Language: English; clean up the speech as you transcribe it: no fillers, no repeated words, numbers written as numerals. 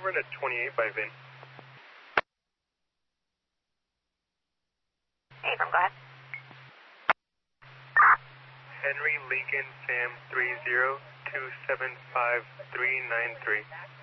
over to 28 by Vin. Hey, go ahead. Henry Lincoln Sam 30 275 393.